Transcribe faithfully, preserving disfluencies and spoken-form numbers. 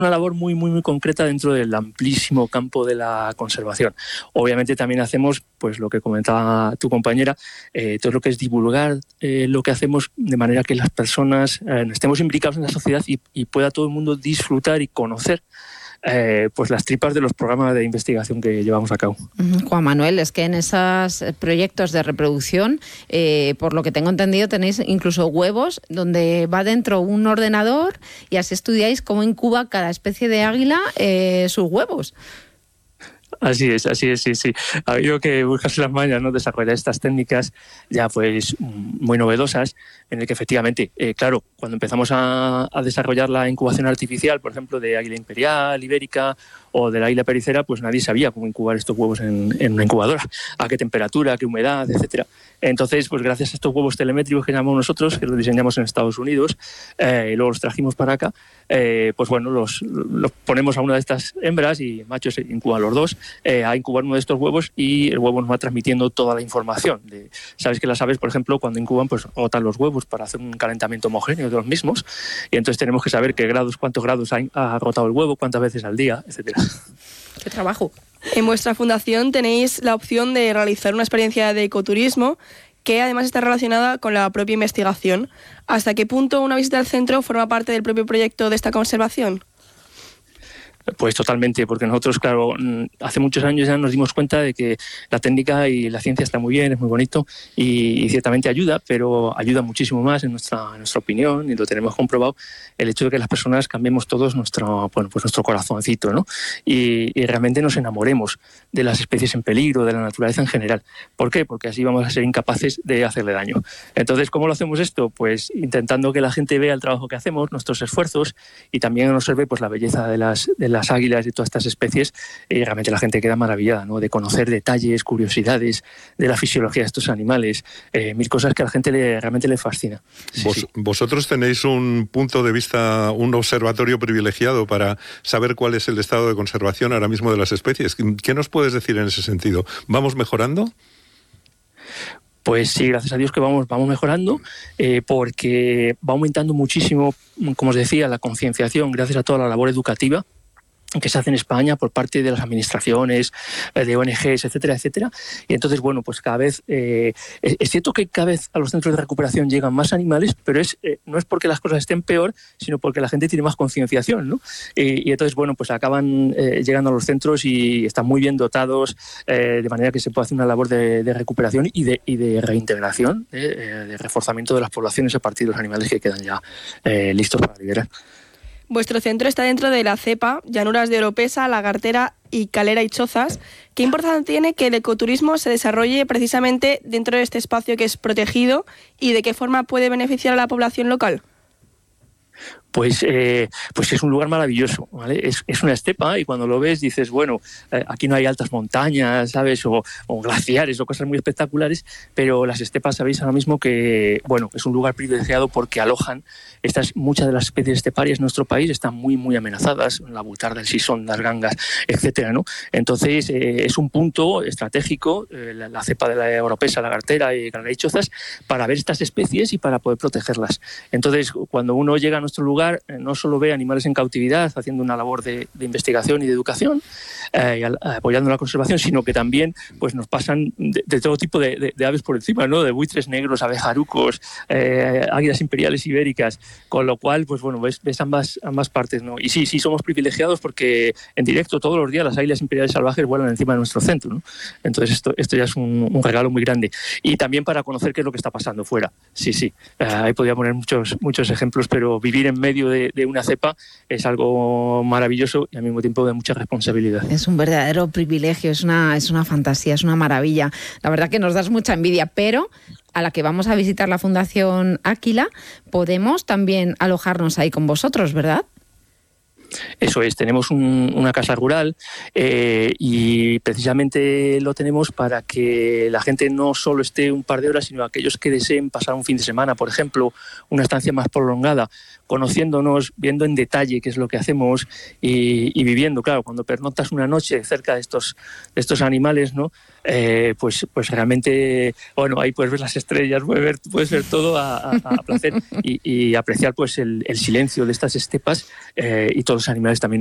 una labor muy, muy, muy concreta dentro del amplísimo campo de la conservación. Obviamente también hacemos, pues lo que comentaba tu compañera, eh, todo lo que es divulgar eh, lo que hacemos de manera que las personas eh, estemos implicados en la sociedad y, y pueda todo el mundo disfrutar y conocer Eh, pues las tripas de los programas de investigación que llevamos a cabo. Juan Manuel, es que en esos proyectos de reproducción, eh, por lo que tengo entendido, tenéis incluso huevos donde va dentro un ordenador y así estudiáis cómo incuba cada especie de águila eh, sus huevos. Así es, así es, sí, sí. Ha habido que buscarse las mañas, ¿no? Desarrollar estas técnicas ya pues muy novedosas, en el que efectivamente, eh, claro, cuando empezamos a, a desarrollar la incubación artificial, por ejemplo, de águila imperial, ibérica o de la águila pericera, pues nadie sabía cómo incubar estos huevos en, en una incubadora, a qué temperatura, a qué humedad, etcétera. Entonces, pues gracias a estos huevos telemétricos que llamamos nosotros, que los diseñamos en Estados Unidos, eh, y luego los trajimos para acá, eh, pues bueno, los, los ponemos a una de estas hembras y machos incuban los dos, eh, a incubar uno de estos huevos y el huevo nos va transmitiendo toda la información. De, sabes que las aves, por ejemplo, cuando incuban, pues agotan los huevos para hacer un calentamiento homogéneo de los mismos, y entonces tenemos que saber qué grados, cuántos grados ha, ha agotado el huevo, cuántas veces al día, etcétera. ¡Qué trabajo! En vuestra fundación tenéis la opción de realizar una experiencia de ecoturismo que además está relacionada con la propia investigación. ¿Hasta qué punto una visita al centro forma parte del propio proyecto de esta conservación? Pues totalmente, porque nosotros, claro, hace muchos años ya nos dimos cuenta de que la técnica y la ciencia está muy bien, es muy bonito y, y ciertamente ayuda, pero ayuda muchísimo más en nuestra, en nuestra opinión, y lo tenemos comprobado, el hecho de que las personas cambiemos todos nuestro, bueno, pues nuestro corazoncito, ¿no? Y, y realmente nos enamoremos de las especies en peligro, de la naturaleza en general. ¿Por qué? Porque así vamos a ser incapaces de hacerle daño. Entonces, ¿cómo lo hacemos esto? Pues intentando que la gente vea el trabajo que hacemos, nuestros esfuerzos, y también observe pues la belleza de las, de las águilas y todas estas especies, y realmente la gente queda maravillada, ¿no? De conocer detalles, curiosidades de la fisiología de estos animales, eh, mil cosas que a la gente le, realmente le fascina. Sí, Vos, sí. Vosotros tenéis un punto de vista, un observatorio privilegiado para saber cuál es el estado de conservación ahora mismo de las especies. ¿Qué nos puedes decir en ese sentido? ¿Vamos mejorando? Pues sí, gracias a Dios que vamos, vamos mejorando, eh, porque va aumentando muchísimo, como os decía, la concienciación gracias a toda la labor educativa que se hace en España por parte de las administraciones, de O N Ges, etcétera, etcétera. Y entonces, bueno, pues cada vez, eh, es cierto que cada vez a los centros de recuperación llegan más animales, pero es eh, no es porque las cosas estén peor, sino porque la gente tiene más concienciación, ¿no? Y, y entonces, bueno, pues acaban eh, llegando a los centros y están muy bien dotados, eh, de manera que se puede hacer una labor de, de recuperación y de, y de reintegración, eh, de reforzamiento de las poblaciones a partir de los animales que quedan ya eh, listos para liberar. Vuestro centro está dentro de la cepa, llanuras de Oropesa, Lagartera y Calera y Chozas. ¿Qué importancia tiene que el ecoturismo se desarrolle precisamente dentro de este espacio que es protegido y de qué forma puede beneficiar a la población local? Pues, eh, pues es un lugar maravilloso, ¿vale? Es, es una estepa y cuando lo ves dices, bueno, eh, aquí no hay altas montañas, ¿sabes? O, o glaciares o cosas muy espectaculares, pero las estepas sabéis ahora mismo que, bueno, es un lugar privilegiado porque alojan estas, muchas de las especies esteparias en nuestro país están muy, muy amenazadas, la butarda, el sisón, las gangas, etcétera, ¿no? Entonces, eh, es un punto estratégico, eh, la, la cepa de la Oropesa, Lagartera y Calera y Chozas, para ver estas especies y para poder protegerlas. Entonces, cuando uno llega a nuestro lugar, no solo ve animales en cautividad haciendo una labor de, de investigación y de educación, eh, apoyando la conservación, sino que también pues, nos pasan de, de todo tipo de, de, de aves por encima, ¿no? De buitres negros, abejarucos, eh, águilas imperiales ibéricas, con lo cual, pues bueno, ves, ves ambas, ambas partes, ¿no? Y sí, sí, somos privilegiados porque en directo todos los días las águilas imperiales salvajes vuelan encima de nuestro centro, ¿no? Entonces esto, esto ya es un, un regalo muy grande. Y también para conocer qué es lo que está pasando fuera. Sí, sí, eh, ahí podría poner muchos, muchos ejemplos, pero vivir en medio de, de una cepa es algo maravilloso y al mismo tiempo de mucha responsabilidad. Es un verdadero privilegio, es una, es una fantasía, es una maravilla. La verdad que nos das mucha envidia, pero a la que vamos a visitar la Fundación Áquila, podemos también alojarnos ahí con vosotros, ¿verdad? Eso es, tenemos un, una casa rural eh, y precisamente lo tenemos para que la gente no solo esté un par de horas, sino aquellos que deseen pasar un fin de semana, por ejemplo, una estancia más prolongada, conociéndonos, viendo en detalle qué es lo que hacemos y, y viviendo. Claro, cuando pernoctas una noche cerca de estos, de estos animales, ¿no? eh, pues, pues realmente, bueno, ahí puedes ver las estrellas, puedes ver, puedes ver todo a, a, a placer y, y apreciar pues el, el silencio de estas estepas eh, y todos los animales también